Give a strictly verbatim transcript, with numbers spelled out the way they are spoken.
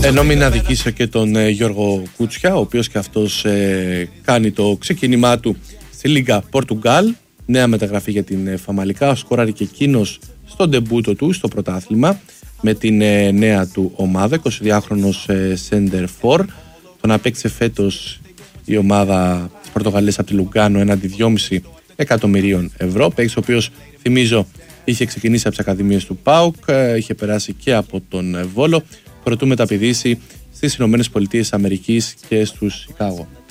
Ενώ μην αδικήσω και τον ε, Γιώργο Κούτσια, ο οποίος και αυτός ε, κάνει το ξεκίνημά του στη Λίγκα Πορτουγκάλ. Νέα μεταγραφή για την ε, Φαμαλικά. Σκόραρε και εκείνος στον ντεμπούτο του στο πρωτάθλημα με την ε, νέα του ομάδα. εικοσιδυάχρονος ε, center for. Τον απέκτησε φέτος η ομάδα της Πορτογαλίας από τη Λουγκάνο έναντι δυόμισι εκατομμυρίων ευρώ. Παίκτης ο οποίος, θυμίζω, είχε ξεκινήσει από τις ακαδημίες του ΠΑΟΚ, είχε περάσει και από τον Βόλο, προτού μεταπηδήσει στις Ηνωμένες Πολιτείες Αμερικής και στους Σικάγο.